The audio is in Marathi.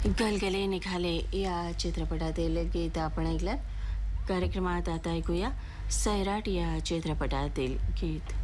गलगले निघाले या चित्रपटातील गीत आपण ऐकलं. कार्यक्रमात आता ऐकूया सैराट या चित्रपटातील गीत.